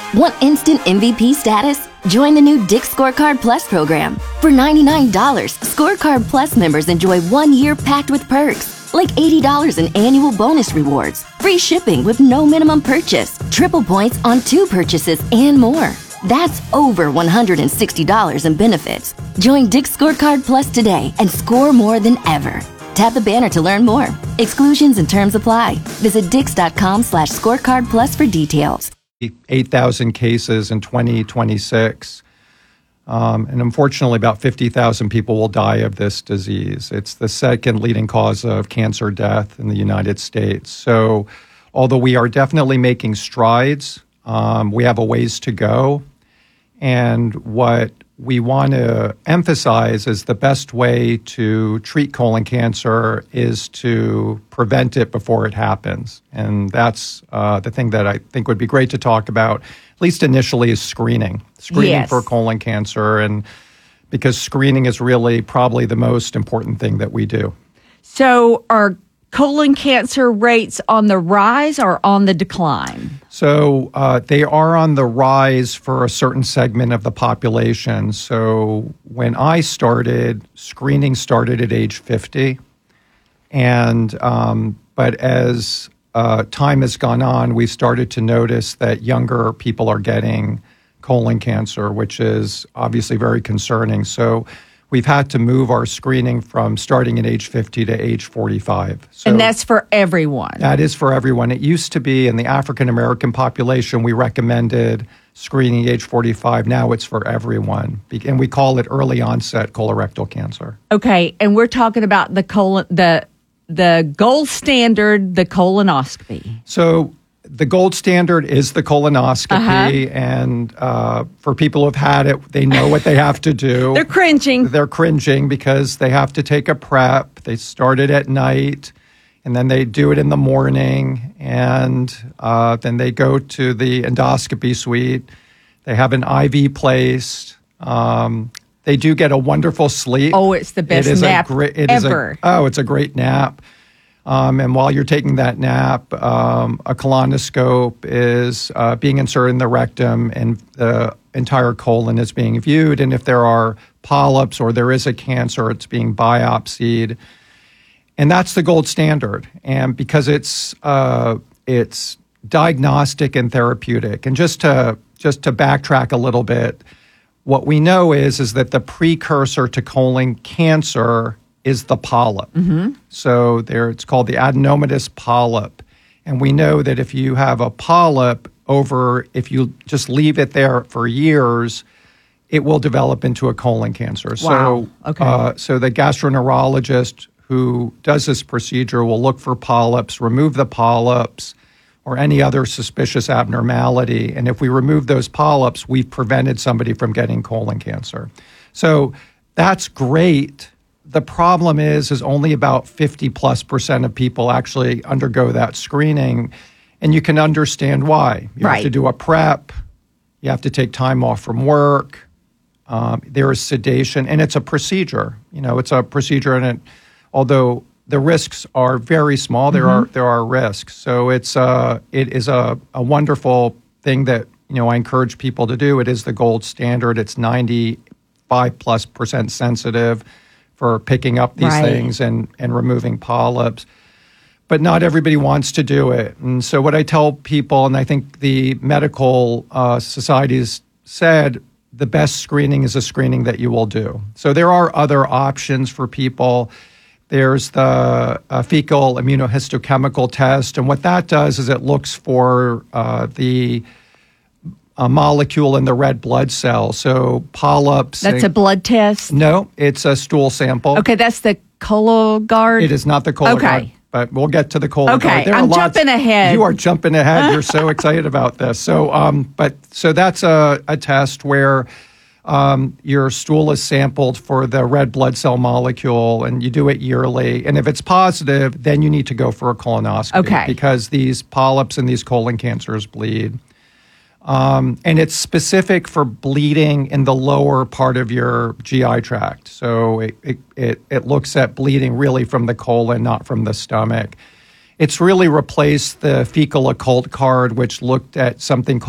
Want instant MVP status? Join the new Dick's Scorecard Plus program. For $99, Scorecard Plus members enjoy 1 year packed with perks, like $80 in annual bonus rewards, free shipping with no minimum purchase, triple points on 2 purchases, and more. That's over $160 in benefits. Join Dick's Scorecard Plus today and score more than ever. Tap the banner to learn more. Exclusions and terms apply. Visit dix.com/scorecard plus for details. 8,000 cases in 2026. And unfortunately, about 50,000 people will die of this disease. It's the second leading cause of cancer death in the United States. So although we are definitely making strides, we have a ways to go. And what we want to emphasize is the best way to treat colon cancer is to prevent it before it happens. And that's the thing that I think would be great to talk about, at least initially, is screening. Screening for colon cancer, and because screening is really probably the most important thing that we do. So are colon cancer rates on the rise or on the decline? So they are on the rise for a certain segment of the population. So when I started, screening started at age 50. And but as time has gone on, we've started to notice that younger people are getting colon cancer, which is obviously very concerning. So we've had to move our screening from starting at age 50 to age 45. So and that's for everyone? That is for everyone. It used to be in the African-American population, we recommended screening age 45. Now it's for everyone. And we call it early onset colorectal cancer. Okay, and we're talking about the gold standard, the colonoscopy. So the gold standard is the colonoscopy, and for people who have had it, they know what they have to do. They're cringing. They're cringing because they have to take a prep. They start it at night, and then they do it in the morning, and then they go to the endoscopy suite. They have an IV placed. They do get a wonderful sleep. Oh, it's the best nap ever. It's a great nap. And while you're taking that nap, a colonoscope is being inserted in the rectum, and the entire colon is being viewed. And if there are polyps or there is a cancer, it's being biopsied. And that's the gold standard. And because it's diagnostic and therapeutic. And just to backtrack a little bit, what we know is that the precursor to colon cancer is the polyp. Mm-hmm. So it's called the adenomatous polyp. And we know that if you have a polyp if you just leave it there for years, it will develop into a colon cancer. Wow. So the gastroenterologist who does this procedure will look for polyps, remove the polyps, or any other suspicious abnormality. And if we remove those polyps, we've prevented somebody from getting colon cancer. So that's great. The problem is only about 50+% of people actually undergo that screening, and you can understand why. You have to do a prep. You have to take time off from work. There is sedation, and it's a procedure. It's a procedure, and although the risks are very small, there are risks. So it is a wonderful thing that I encourage people to do. It is the gold standard. It's 95+% sensitive for picking up these things and removing polyps. But not everybody wants to do it. And so what I tell people, and I think the medical societies said, the best screening is a screening that you will do. So there are other options for people. There's the fecal immunohistochemical test. And what that does is it looks for the a molecule in the red blood cell. So polyps. That's a blood test? No, it's a stool sample. Okay, that's the Cologuard? It is not the Cologuard. Okay. But we'll get to the Cologuard. Okay, I'm jumping ahead. You are jumping ahead. You're so excited about this. So that's a test where your stool is sampled for the red blood cell molecule, and you do it yearly. And if it's positive, then you need to go for a colonoscopy. Okay. Because these polyps and these colon cancers bleed. And it's specific for bleeding in the lower part of your GI tract. So it looks at bleeding really from the colon, not from the stomach. It's really replaced the fecal occult card, which looked at something